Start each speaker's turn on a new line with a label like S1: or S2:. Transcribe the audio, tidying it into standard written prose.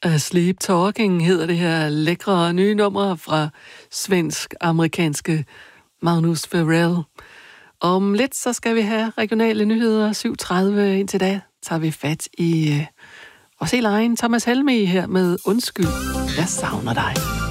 S1: Sleep Talking hedder det her lækre nye nummer fra svensk-amerikanske Magnus Ferrell. Om lidt så skal vi have regionale nyheder 7:30. Indtil da tager vi fat i vores helt egen Thomas Helmig her med Undskyld, jeg savner dig.